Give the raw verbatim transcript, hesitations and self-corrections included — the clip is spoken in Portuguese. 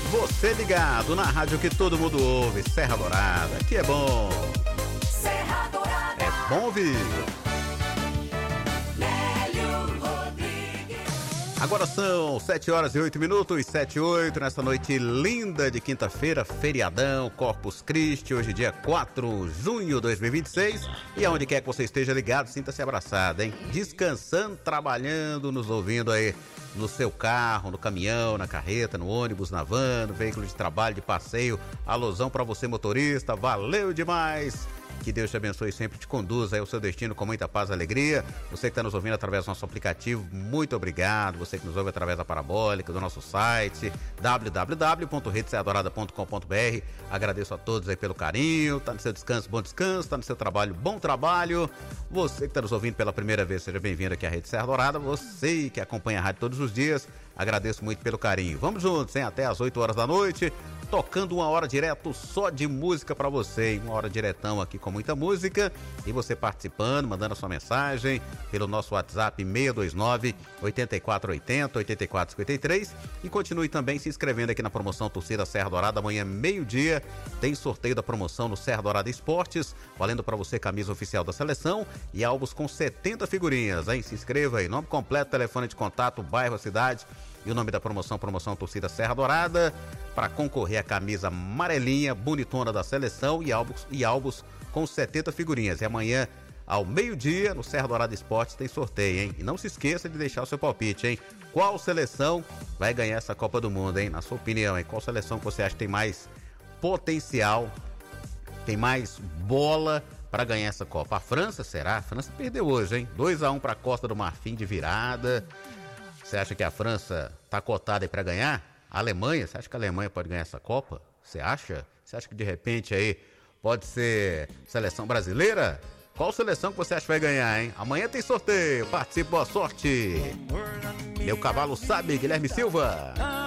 Você ligado na rádio que todo mundo ouve, Serra Dourada, que é bom. Serra Dourada. É bom ouvir. Nélio Rodrigues. Agora são sete horas e oito minutos, sete e oito, nessa noite linda de quinta-feira, feriadão, Corpus Christi, hoje dia quatro de junho de dois mil e vinte e seis. E aonde quer que você esteja ligado, sinta-se abraçado, hein? Descansando, trabalhando, nos ouvindo aí no seu carro, no caminhão, na carreta, no ônibus, na van, no veículo de trabalho, de passeio. Alusão pra você, motorista, valeu demais! Que Deus te abençoe e sempre te conduza aí ao seu destino com muita paz e alegria. Você que está nos ouvindo através do nosso aplicativo, muito obrigado. Você que nos ouve através da parabólica, do nosso site, w w w ponto rede serra dourada ponto com ponto b r. Agradeço a todos aí pelo carinho. Tá no seu descanso, bom descanso. Tá no seu trabalho, bom trabalho. Você que está nos ouvindo pela primeira vez, seja bem-vindo aqui à Rede Serra Dourada. Você que acompanha a rádio todos os dias, agradeço muito pelo carinho. Vamos juntos, hein? Até às oito horas da noite. Tocando uma hora direto só de música pra você, hein? Uma hora diretão aqui com muita música, e você participando, mandando a sua mensagem pelo nosso WhatsApp seis dois nove, oito quatro oito zero, oito quatro cinco três, e continue também se inscrevendo aqui na promoção Torcida Serra Dourada. Amanhã, meio-dia, tem sorteio da promoção no Serra Dourada Esportes, valendo pra você camisa oficial da seleção e álbuns com setenta figurinhas, hein? Se inscreva aí, nome completo, telefone de contato, bairro, cidade e o nome da promoção, promoção Torcida Serra Dourada, para concorrer à camisa amarelinha, bonitona da seleção e álbuns, e álbuns com setenta figurinhas. E amanhã, ao meio-dia, no Serra Dourada Esportes, tem sorteio, hein? E não se esqueça de deixar o seu palpite, hein? Qual seleção vai ganhar essa Copa do Mundo, hein? Na sua opinião, hein? Qual seleção que você acha que tem mais potencial, tem mais bola para ganhar essa Copa? A França, será? A França perdeu hoje, hein? dois a um para a Costa do Marfim de virada. Você acha que a França tá cotada aí para ganhar? A Alemanha, você acha que a Alemanha pode ganhar essa Copa? Você acha? Você acha que de repente aí pode ser seleção brasileira? Qual seleção que você acha que vai ganhar, hein? Amanhã tem sorteio, participe, boa sorte! Meu cavalo sabe, Guilherme Silva!